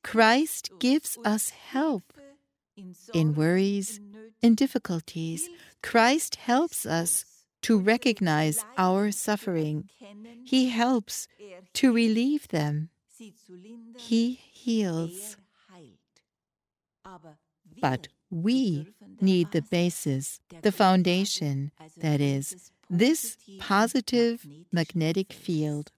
Christ gives us help in worries, in difficulties. Christ helps us to recognize our suffering. He helps to relieve them. He heals. But we need the basis, the foundation, that is, this positive magnetic field.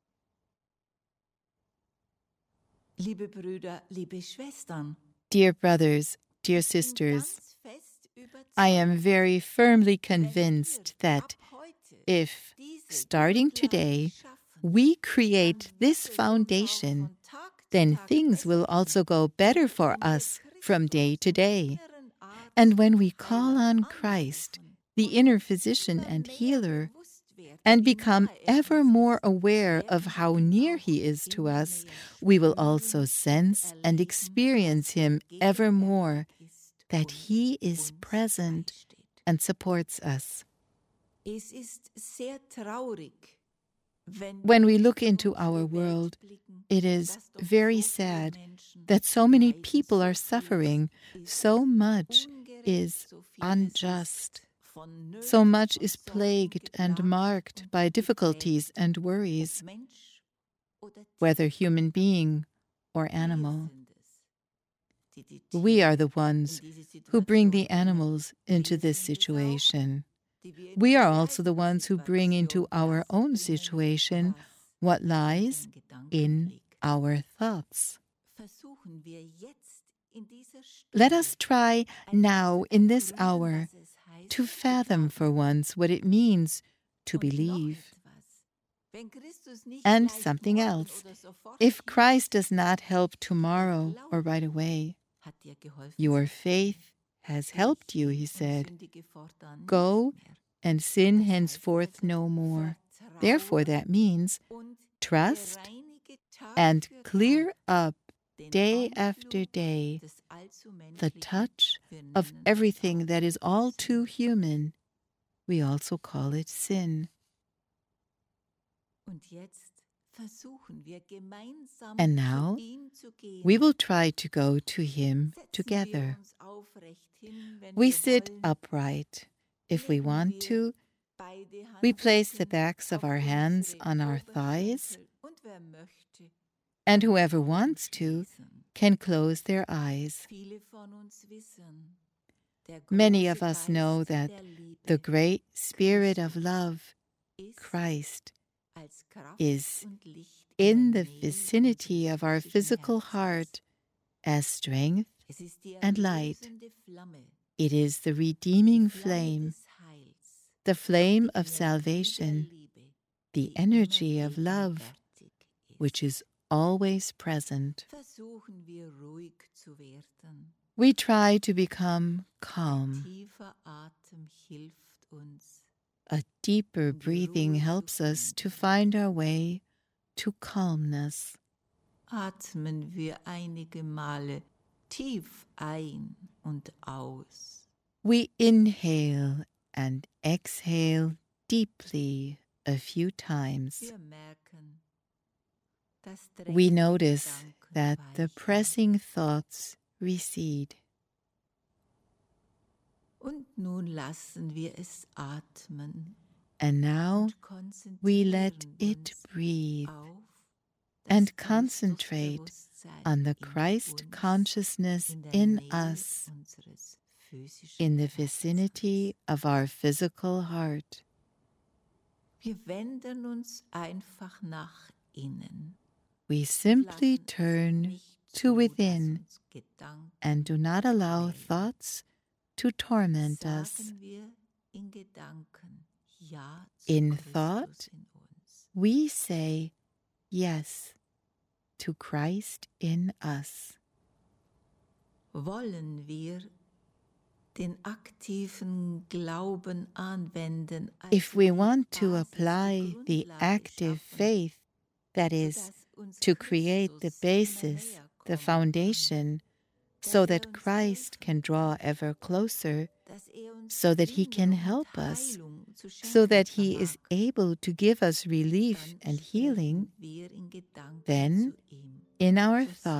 Dear brothers, dear sisters, I am very firmly convinced that if, starting today, we create this foundation, then things will also go better for us from day to day. And when we call on Christ, the inner physician and healer, and become ever more aware of how near He is to us, we will also sense and experience Him ever more, that He is present and supports us. When we look into our world, it is very sad that so many people are suffering. So much is unjust. So much is plagued and marked by difficulties and worries, whether human being or animal. We are the ones who bring the animals into this situation. We are also the ones who bring into our own situation what lies in our thoughts. Let us try now, in this hour, to fathom for once what it means to believe. And something else. If Christ does not help tomorrow or right away, your faith has helped you, He said. Go and sin henceforth no more. Therefore, that means trust and clear up day after day the touch of everything that is all too human. We also call it sin. And now we will try to go to Him together. We sit upright. If we want to, we place the backs of our hands on our thighs, and whoever wants to can close their eyes. Many of us know that the great Spirit of love, Christ, is in the vicinity of our physical heart as strength and light. It is the redeeming flame, the flame of salvation, the energy of love, which is always present. We try to become calm. A deeper breathing helps us to find our way to calmness. Atmen wir einige Male tief ein und aus. We inhale and exhale deeply a few times. We notice that the pressing thoughts recede. Und nun lassen wir es atmen. And now we let it breathe and concentrate on the Christ consciousness in us, in the vicinity of our physical heart. Wir wenden uns einfach nach innen. We simply turn to within and do not allow thoughts to torment us. In thought, we say yes to Christ in us. Wollen wir den aktiven Glauben anwenden? If we want to apply the active faith, that is, to create the basis, the foundation, so that Christ can draw ever closer, so that He can help us, so that He is able to give us relief and healing, then in our thoughts,